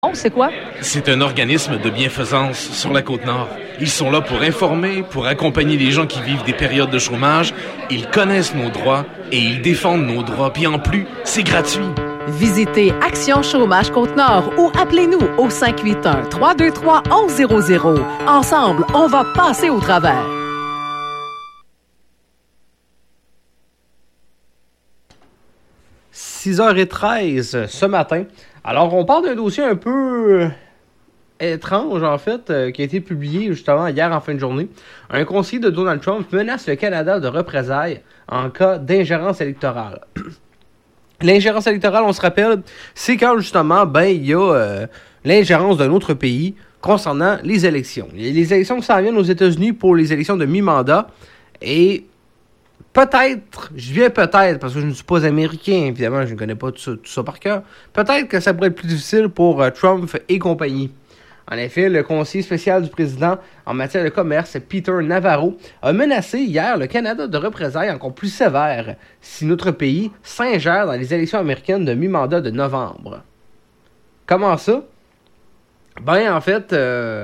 C'est quoi? C'est un organisme de bienfaisance sur la Côte-Nord. Ils sont là pour informer, pour accompagner les gens qui vivent des périodes de chômage. Ils connaissent nos droits et ils défendent nos droits. Puis en plus, c'est gratuit. Visitez Action Chômage Côte-Nord ou appelez-nous au 581-323-1100. Ensemble, on va passer au travers. « 6h13 ce matin. Alors, on parle d'un dossier un peu étrange, en fait, qui a été publié justement hier en fin de journée. Un conseiller de Donald Trump menace le Canada de représailles en cas d'ingérence électorale. L'ingérence électorale, on se rappelle, c'est quand justement, il y a l'ingérence d'un autre pays concernant les élections. Il y a les élections qui s'en viennent aux États-Unis pour les élections de mi-mandat. Et peut-être, je viens peut-être, parce que je ne suis pas américain, évidemment, je ne connais pas tout ça par cœur, peut-être que ça pourrait être plus difficile pour Trump et compagnie. En effet, le conseiller spécial du président en matière de commerce, Peter Navarro, a menacé hier le Canada de représailles encore plus sévères si notre pays s'ingère dans les élections américaines de mi-mandat de novembre. Comment ça? En fait,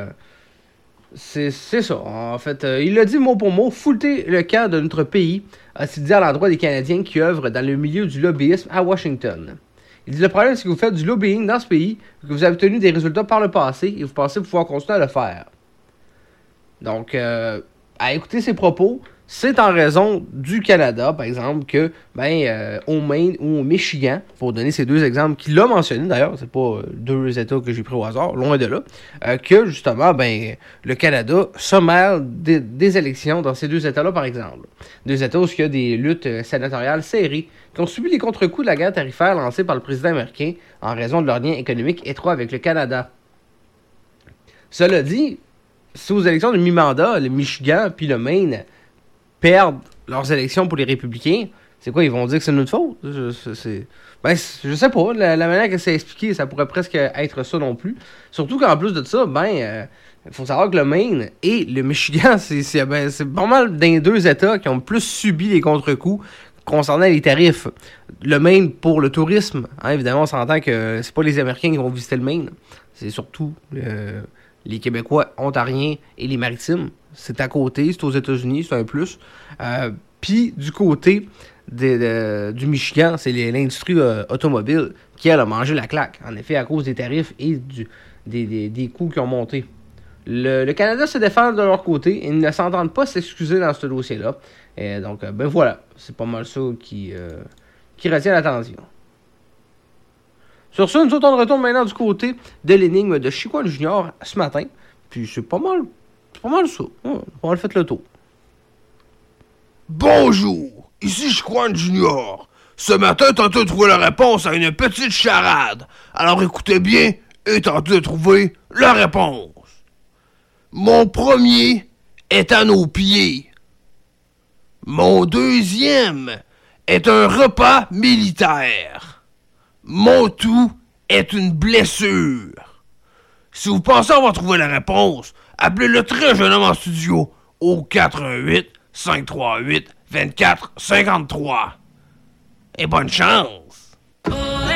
c'est ça. En fait, il l'a dit mot pour mot, foutez le camp de notre pays, a-t-il dit à l'endroit des Canadiens qui œuvrent dans le milieu du lobbyisme à Washington. Il dit le problème, c'est que vous faites du lobbying dans ce pays, que vous avez obtenu des résultats par le passé et vous pensez pouvoir continuer à le faire. Donc, à écouter ses propos, c'est en raison du Canada, par exemple, que, au Maine ou au Michigan, pour donner ces deux exemples qu'il a mentionnés d'ailleurs, c'est pas deux États que j'ai pris au hasard, loin de là, que justement, le Canada se mêle des élections dans ces deux États-là, par exemple. Deux États où il y a des luttes sénatoriales serrées, qui ont subi les contre-coups de la guerre tarifaire lancée par le président américain en raison de leur lien économique étroit avec le Canada. Cela dit, si aux élections de mi-mandat, le Michigan puis le Maine perdent leurs élections pour les républicains, c'est quoi, ils vont dire que c'est notre faute? Je sais pas, la manière que c'est expliqué, ça pourrait presque être ça non plus. Surtout qu'en plus de ça, il faut savoir que le Maine et le Michigan, c'est pas mal d'un deux États qui ont plus subi les contre-coups concernant les tarifs. Le Maine pour le tourisme, évidemment, on s'entend que c'est pas les Américains qui vont visiter le Maine, c'est surtout les Québécois, Ontariens et les Maritimes. C'est à côté, c'est aux États-Unis, c'est un plus. Puis du côté du Michigan, c'est l'industrie automobile qui, elle, a mangé la claque. En effet, à cause des tarifs et des coûts qui ont monté. Le Canada se défend de leur côté et ils ne s'entendent pas s'excuser dans ce dossier-là. Et donc, voilà, c'est pas mal ça qui retient l'attention. Sur ça, nous autres, on retourne maintenant du côté de l'énigme de Chiquan Junior ce matin. Puis c'est pas mal ça. On a fait le tour. Bonjour, ici Chiquan Junior. Ce matin, tentez de trouver la réponse à une petite charade. Alors écoutez bien et tentez de trouver la réponse. Mon premier est à nos pieds. Mon deuxième est un repas militaire. Mon tout est une blessure. Si vous pensez avoir trouvé la réponse, appelez le très jeune homme en studio au 418 538 24 53. Et bonne chance!